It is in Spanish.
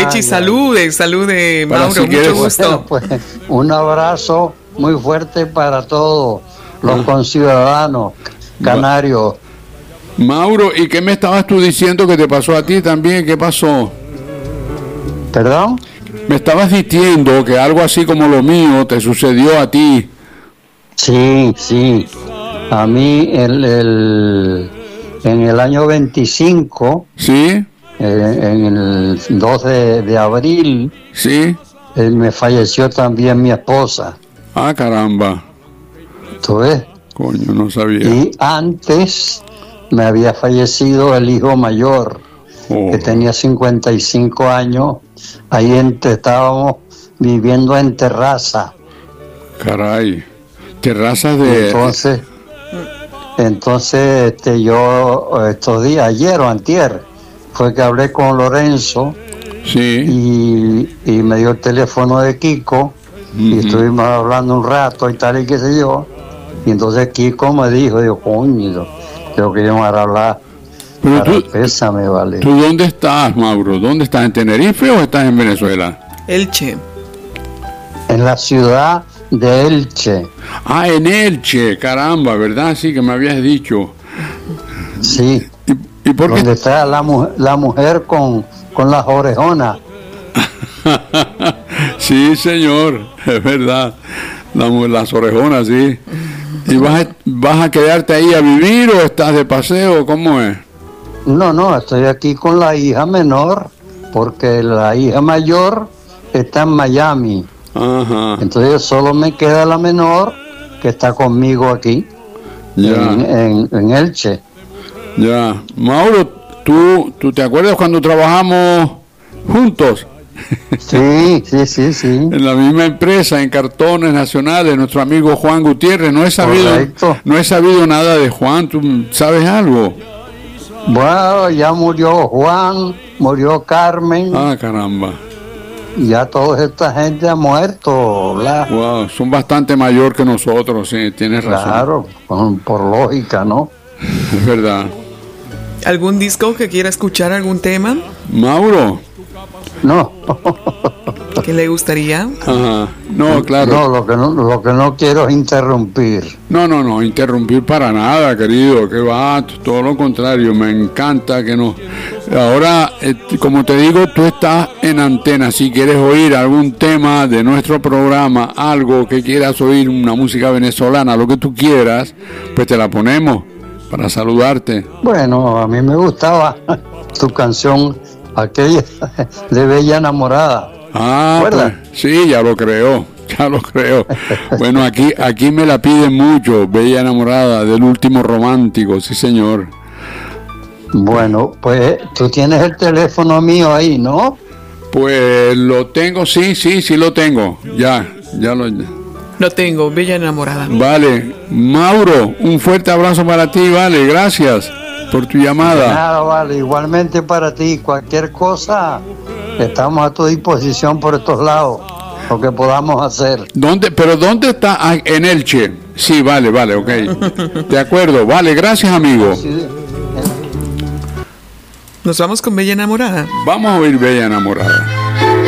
aproveche y salude, Mauro, si mucho quieres, gusto. Bueno, pues, un abrazo muy fuerte para todos los conciudadanos canarios. Mauro, ¿y qué me estabas tú diciendo que te pasó a ti también? ¿Qué pasó? ¿Perdón? Me estabas diciendo que algo así como lo mío te sucedió a ti. Sí. A mí en el año 25, ¿Sí? en el 2 de abril, ¿Sí? me falleció también mi esposa. Ah, caramba. ¿Tú ves? Coño, no sabía. Y antes me había fallecido el hijo mayor, que tenía 55 años. Ahí estábamos viviendo en terraza. Caray. Terrazas de... Entonces yo estos días, ayer o antier, fue que hablé con Lorenzo. Sí. Y me dio el teléfono de Kiko. Y estuvimos hablando un rato y tal y qué sé yo. Y entonces Kiko me dijo, coño, tengo que llamar a hablar. Pero pésame, vale. ¿Tú dónde estás, Mauro? ¿Dónde estás? ¿En Tenerife o estás en Venezuela? Elche. En la ciudad de Elche. Ah, en Elche, caramba, ¿verdad? Sí, que me habías dicho. Sí. ¿Y por qué? Donde está la mujer con las orejonas. Sí, señor, es verdad. Las orejonas, sí. ¿Y vas a quedarte ahí a vivir o estás de paseo? ¿Cómo es? No, estoy aquí con la hija menor, porque la hija mayor está en Miami. Ajá. Entonces solo me queda la menor, que está conmigo aquí, en Elche. Ya. Mauro, ¿tú te acuerdas cuando trabajamos juntos? Sí. En la misma empresa, en Cartones Nacionales, nuestro amigo Juan Gutiérrez. No he sabido nada de Juan. ¿Tú sabes algo? Bueno, ya murió Juan, murió Carmen. Ah, caramba. Ya toda esta gente ha muerto, ¿verdad? Wow, son bastante mayor que nosotros, sí, tienes razón. Claro, por lógica, ¿no? Es verdad. ¿Algún disco que quiera escuchar, algún tema? Mauro. No. ¿Qué le gustaría? Ajá. No, claro. No, lo que no quiero es interrumpir. No, interrumpir para nada, querido, que va, todo lo contrario, me encanta que no. Ahora, como te digo, tú estás en antena, si quieres oír algún tema de nuestro programa, algo que quieras oír, una música venezolana, lo que tú quieras, pues te la ponemos para saludarte. Bueno, a mí me gustaba tu canción, aquella de Bella Enamorada. Ah, ¿recuerdas? pues, sí, ya lo creo. Bueno, aquí me la piden mucho, Bella Enamorada, del Último Romántico, sí señor. Bueno, pues tú tienes el teléfono mío ahí, ¿no? Pues lo tengo, sí lo tengo, ya Lo tengo, Bella Enamorada. Vale, Mauro, un fuerte abrazo para ti, vale, gracias por tu llamada. Nada, vale, igualmente para ti, cualquier cosa, estamos a tu disposición por estos lados, lo que podamos hacer. ¿Dónde está? Ah, en Elche. Sí, vale, ok. De acuerdo, vale, gracias, amigo. Nos vamos con Bella Enamorada. Vamos a oír Bella Enamorada.